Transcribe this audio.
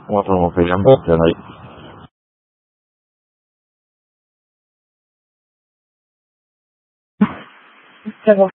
我说我非常不在那里。 这个